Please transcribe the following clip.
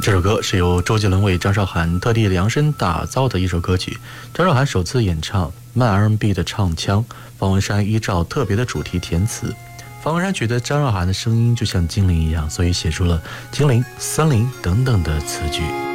这首歌是由周杰伦为张韶涵特地量身打造的一首歌曲。张韶涵首次演唱慢 R&B 的唱腔，方文山依照特别的主题填词。方文山觉得张韶涵的声音就像精灵一样，所以写出了精灵、森林等等的词句。